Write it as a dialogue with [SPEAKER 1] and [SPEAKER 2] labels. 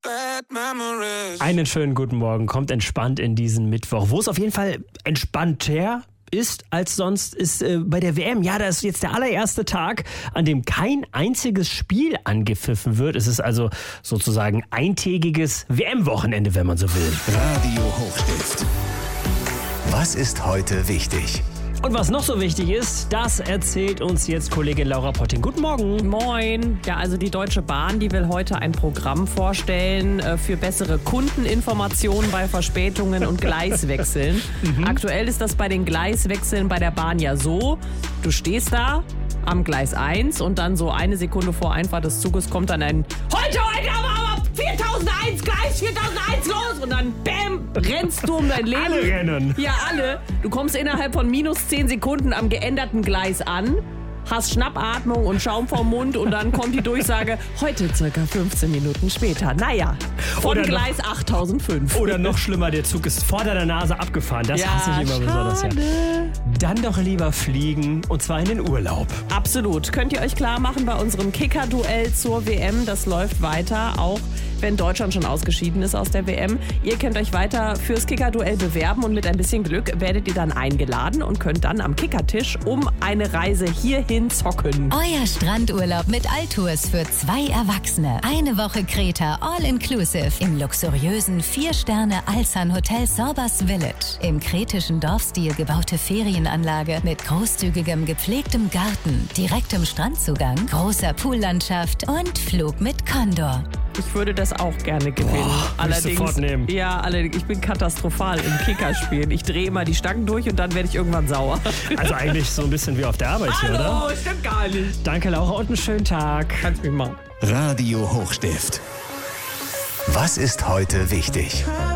[SPEAKER 1] Einen schönen guten Morgen, kommt entspannt in diesen Mittwoch, wo es auf jeden Fall entspannter ist als sonst ist bei der WM. Ja, da ist jetzt der allererste Tag, an dem kein einziges Spiel angepfiffen wird. Es ist also sozusagen eintägiges WM-Wochenende, wenn man so will.
[SPEAKER 2] Radio Hochstift. Was ist heute wichtig?
[SPEAKER 1] Und was noch so wichtig ist, das erzählt uns jetzt Kollegin Laura Potting. Guten Morgen.
[SPEAKER 3] Moin. Ja, also die Deutsche Bahn, die will heute ein Programm vorstellen für bessere Kundeninformationen bei Verspätungen und Gleiswechseln. Aktuell ist das bei den Gleiswechseln bei der Bahn ja so, du stehst da am Gleis 1 und dann so eine Sekunde vor Einfahrt des Zuges kommt dann ein Heute aber 4001, Gleis 4001 los und dann bäm, rennst du um dein Leben.
[SPEAKER 1] Alle rennen.
[SPEAKER 3] Ja, alle. Du kommst innerhalb von minus 10 Sekunden am geänderten Gleis an, hast Schnappatmung und Schaum vom Mund und dann kommt die Durchsage, heute circa 15 Minuten später. Naja, von
[SPEAKER 1] Oder
[SPEAKER 3] Gleis 8005.
[SPEAKER 1] Oder noch schlimmer, der Zug ist vor deiner Nase abgefahren. Das hasse ich immer besonders. Ja. Dann doch lieber fliegen, und zwar in den Urlaub.
[SPEAKER 3] Absolut. Könnt ihr euch klar machen bei unserem Kicker-Duell zur WM. Das läuft weiter, auch wenn Deutschland schon ausgeschieden ist aus der WM. Ihr könnt euch weiter fürs Kicker-Duell bewerben und mit ein bisschen Glück werdet ihr dann eingeladen und könnt dann am Kickertisch um eine Reise hierhin zocken.
[SPEAKER 4] Euer Strandurlaub mit Altours für 2 Erwachsene. Eine Woche Kreta, all inclusive. Im luxuriösen 4-Sterne-Alsan-Hotel Sorbas Village. Im kretischen Dorfstil gebaute Ferienanlage mit großzügigem, gepflegtem Garten, direktem Strandzugang, großer Poollandschaft und Flug mit Condor.
[SPEAKER 3] Ich würde das auch gerne gewinnen.
[SPEAKER 1] Würde ich sofort nehmen.
[SPEAKER 3] Ja, allerdings, ich bin katastrophal im Kickerspielen. Ich drehe immer die Stangen durch und dann werde ich irgendwann sauer.
[SPEAKER 1] Also eigentlich so ein bisschen wie auf der Arbeit hier, oder?
[SPEAKER 3] Hallo, stimmt gar nicht.
[SPEAKER 1] Danke, Laura, und einen schönen Tag.
[SPEAKER 3] Kannst mich machen.
[SPEAKER 2] Radio Hochstift. Was ist heute wichtig?